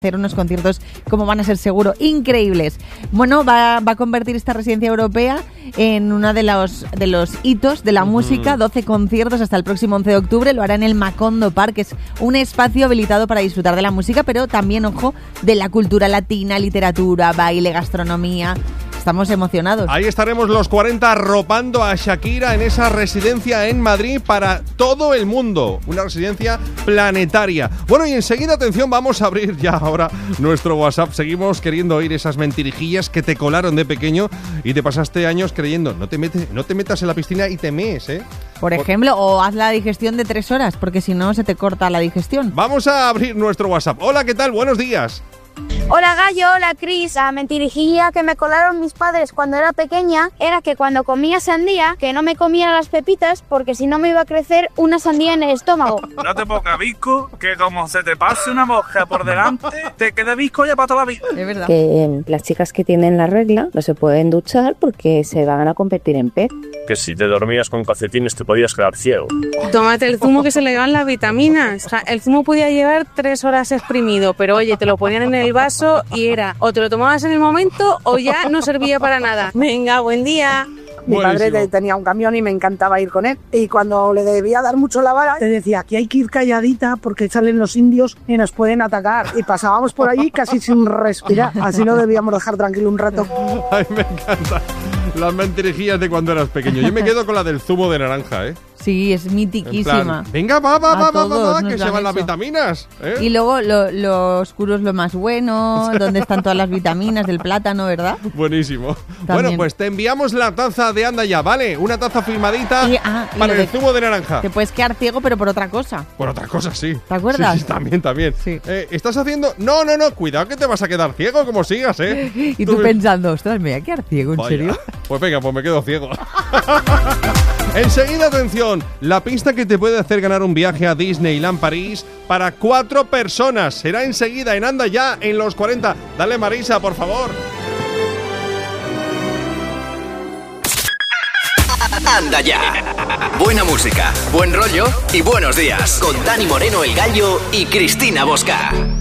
hacer unos conciertos como van a ser seguro increíbles. Bueno, va a convertir esta residencia europea en uno de los hitos de la música. 12 conciertos hasta el próximo 11 de octubre. Lo hará en el Macondo Park, que es un espacio habilitado para disfrutar de la música, pero también, ojo, de la cultura latina, literatura, baile, gastronomía. Estamos emocionados. Ahí estaremos los 40 arropando a Shakira en esa residencia en Madrid para todo el mundo. Una residencia planetaria. Bueno, y enseguida, atención, vamos a abrir ya ahora nuestro WhatsApp. Seguimos queriendo oír esas mentirijillas que te colaron de pequeño y te pasaste años creyendo. No te metas en la piscina y te mees, ¿eh? Por ejemplo, o haz la digestión de 3 horas, porque si no se te corta la digestión. Vamos a abrir nuestro WhatsApp. Hola, ¿qué tal? Buenos días. Hola Gallo, hola Cris. La mentirijilla que me colaron mis padres cuando era pequeña era que cuando comía sandía, que no me comiera las pepitas porque si no me iba a crecer una sandía en el estómago. No te pongas visco, que como se te pase una mosca por delante, te queda visco ya para toda la vida. Es verdad. Que las chicas que tienen la regla no se pueden duchar porque se van a convertir en pez. Que si te dormías con calcetines te podías quedar ciego. Tómate el zumo, que se le llevan las vitaminas. O sea, el zumo podía llevar 3 horas exprimido, pero oye, te lo ponían en el vaso y era o te lo tomabas en el momento o ya no servía para nada. Venga, buen día. Mi padre tenía un camión y me encantaba ir con él. Y cuando le debía dar mucho la vara, te decía que hay que ir calladita porque salen los indios y nos pueden atacar. Y pasábamos por allí casi sin respirar. Así lo debíamos dejar tranquilo un rato. Ay, me encanta. Las mentirijillas de cuando eras pequeño. Yo me quedo con la del zumo de naranja, ¿eh? Sí, es mitiquísima. Plan, venga, va, que se van las vitaminas, ¿eh? Y luego lo oscuro es lo más bueno, donde están todas las vitaminas del plátano, ¿verdad? Buenísimo. También. Bueno, pues te enviamos la taza de Anda Ya, ¿vale? Una taza firmadita para el zumo de naranja. Te puedes quedar ciego, pero por otra cosa. Por otra cosa, sí. ¿Te acuerdas? Sí, también. Sí. ¿Estás haciendo...? No, cuidado que te vas a quedar ciego como sigas, ¿eh? Y tú pensando, ostras, me voy a quedar ciego, ¿en Vaya. serio? Pues venga, pues me quedo ciego. Enseguida, atención, la pista que te puede hacer ganar un viaje a Disneyland París para 4 personas. Será enseguida en Anda Ya en los 40. Dale, Marisa, por favor. Anda Ya. Buena música, buen rollo y buenos días. Con Dani Moreno, el Gallo, y Cristina Bosca.